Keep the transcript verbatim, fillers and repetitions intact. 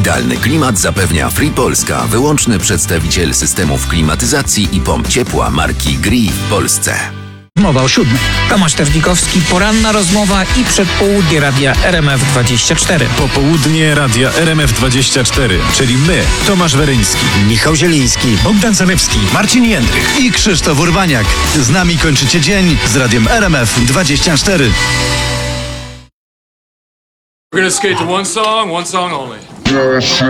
Idealny klimat zapewnia Free Polska, wyłączny przedstawiciel systemów klimatyzacji i pomp ciepła marki Gree w Polsce. Mowa o siódmej. Tomasz Terlikowski, poranna rozmowa i przedpołudnie radia R M F dwadzieścia cztery. Popołudnie radia R M F dwadzieścia cztery, czyli my, Tomasz Weryński, Michał Zieliński, Bogdan Zanewski, Marcin Jędrych i Krzysztof Urbaniak. Z nami kończycie dzień z radiem R M F dwadzieścia cztery. We're gonna skate to one song, one song only.